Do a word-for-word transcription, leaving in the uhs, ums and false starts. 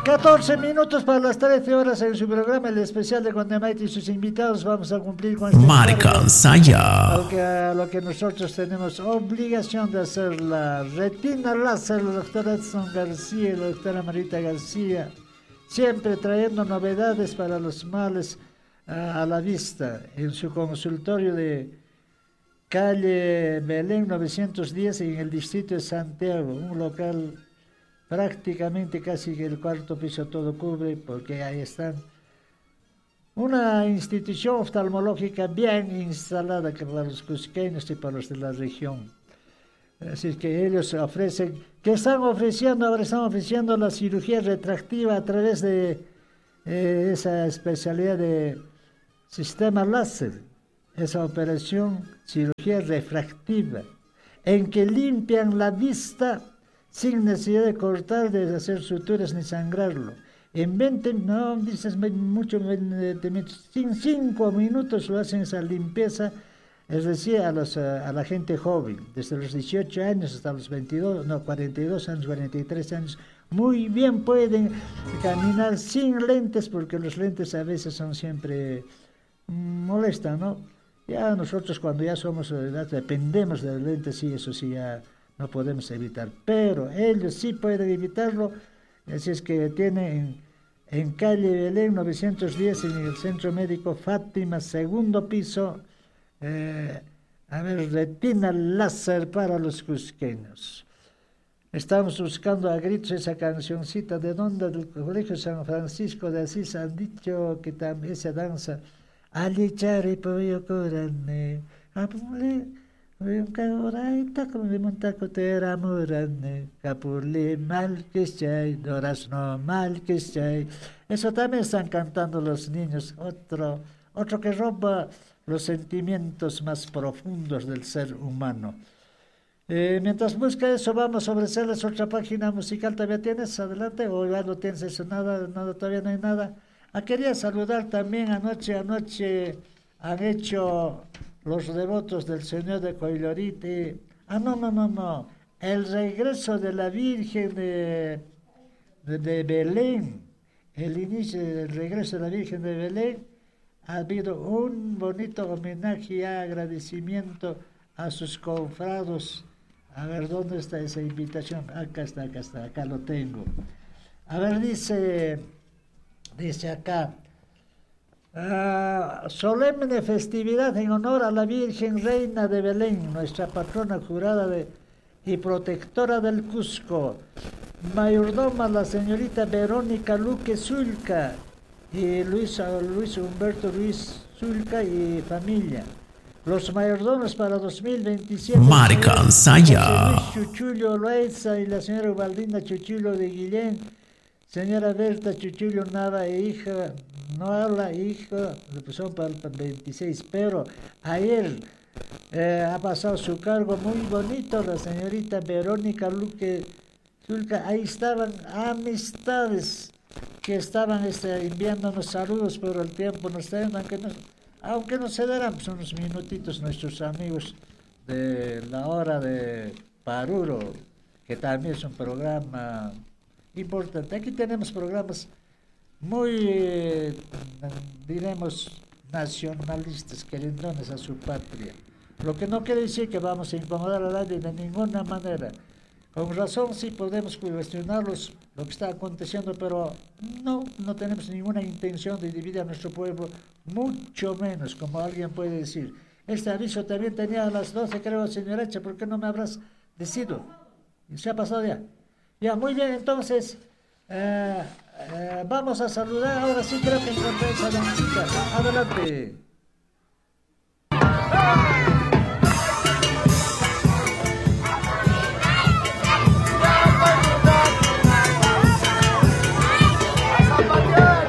catorce minutos para las trece horas en su programa, el especial de Condemaite y sus invitados. Vamos a cumplir con este Marca Saya. Lo que, lo que nosotros tenemos obligación de hacer, la retina láser, la doctora Edson García y la doctora Marita García, siempre trayendo novedades para los males a, a la vista, en su consultorio de calle Belén novecientos diez en el distrito de Santiago, un local prácticamente casi que el cuarto piso todo cubre, porque ahí están una institución oftalmológica bien instalada para los cusqueños y para los de la región. Así que ellos ofrecen, que están ofreciendo, ahora están ofreciendo la cirugía retractiva a través de eh, esa especialidad de sistema láser, esa operación, cirugía refractiva, en que limpian la vista sin necesidad de cortar, de hacer suturas ni sangrarlo. En veinte, no dices mucho, veinte minutos, en cinco minutos lo hacen esa limpieza, es decir, a, los, a la gente joven, desde los dieciocho años hasta los veintidós, no, cuarenta y dos años, cuarenta y tres años, muy bien pueden caminar sin lentes, porque los lentes a veces son siempre molestan, ¿no? Ya nosotros cuando ya somos de edad dependemos de los lentes, sí, eso sí ya no podemos evitar, pero ellos sí pueden evitarlo. Así es que tiene en, en calle Belén novecientos diez, en el Centro Médico Fátima, segundo piso, eh, a ver, retina láser para los cusqueños. Estamos buscando a gritos esa cancioncita de donde del Colegio San Francisco de Asís han dicho que también esa danza, alichare pollo corane, apule, un caoraita como de montacotera morane, capurle mal que chay, doras no mal que chay. Eso también están cantando los niños, otro, otro que roba los sentimientos más profundos del ser humano. Eh, mientras busca eso, vamos a ofrecerles otra página musical. ¿Todavía tienes? Adelante. O ya no tienes eso, nada, nada, todavía no hay nada. Ah, quería saludar también anoche, anoche han hecho los devotos del Señor de Coilorite. Ah, no, no, no, no. El regreso de la Virgen de, de, de Belén, el inicio del regreso de la Virgen de Belén, ha habido un bonito homenaje y agradecimiento a sus confrados. A ver, ¿dónde está esa invitación? Acá está, acá está, acá lo tengo. A ver, dice, dice acá, uh, solemne festividad en honor a la Virgen Reina de Belén, nuestra patrona jurada de, y protectora del Cusco. Mayordoma la señorita Verónica Luque Zulca y Luis, Luis Humberto Ruiz Zulca y familia. Los mayordomos para dos mil veintisiete. Marca Saya. Luis Chuchullo Loaiza y la señora Ubaldina Chuchullo de Guillén. Señora Berta Chuchullo Nava e hija, no habla hija, son para el veintiséis, pero ayer eh, ha pasado su cargo muy bonito la señorita Verónica Luque Zulca. Ahí estaban amistades que estaban este, enviándonos saludos, pero el tiempo nos está dando, aunque no, aunque no se darán pues, unos minutitos nuestros amigos de la hora de Paruro, que también es un programa importante. Aquí tenemos programas muy, eh, diremos, nacionalistas, querendones a su patria. Lo que no quiere decir que vamos a incomodar a nadie de ninguna manera. Con razón sí podemos cuestionarlos lo que está aconteciendo, pero no, no tenemos ninguna intención de dividir a nuestro pueblo, mucho menos, como alguien puede decir. Este aviso también tenía a las doce, creo, señora Echa, ¿por qué no me habrás decidido? ¿Se ha pasado ya? Ya, muy bien, entonces, eh, eh, vamos a saludar, ahora sí creo que encontré esa dancita. Adelante.